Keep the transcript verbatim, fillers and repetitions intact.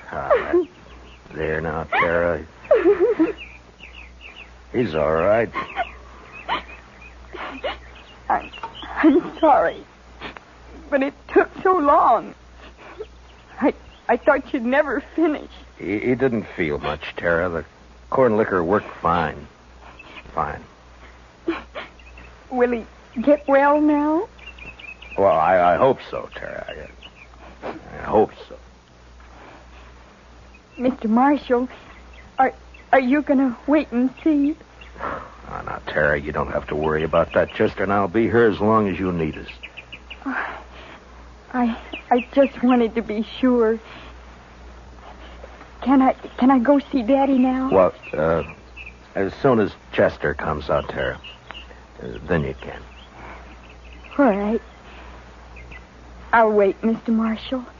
Ah, there now, Tara. He's all right. I'm, I'm sorry, but it took so long. I I thought you'd never finish. He, he didn't feel much, Tara. The corn liquor worked fine. Fine. Will he get well now? Well, I, I hope so, Tara. I, I hope so. Mister Marshall, are are you going to wait and see? Oh, now, Tara, you don't have to worry about that. Chester and I'll be here as long as you need us. Uh, I I just wanted to be sure. Can I can I go see Daddy now? Well, uh, as soon as Chester comes out, Tara, uh, then you can. All right. I'll wait, Mister Marshall.